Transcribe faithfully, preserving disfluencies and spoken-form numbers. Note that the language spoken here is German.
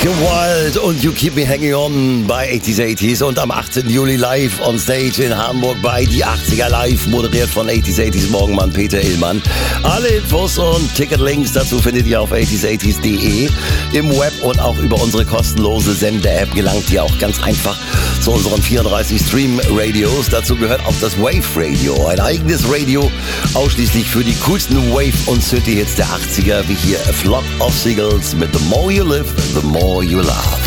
Kim Wilde und You Keep Me Hanging On bei achtziger achtziger und am achtzehnten Juli live on stage in Hamburg bei Die achtziger Live, moderiert von achtziger achtziger Morgenmann Peter Illmann. Alle Infos und Ticketlinks dazu findet ihr auf achtziger achtziger punkt de im Web und auch über unsere kostenlose Sende-App gelangt ihr auch ganz einfach zu unseren vierunddreißig Stream-Radios. Dazu gehört auch das Wave Radio, ein eigenes Radio ausschließlich für die coolsten Wave- und City-Hits der achtziger, wie hier A Flock of Seagulls mit The More You Live, The More You Love.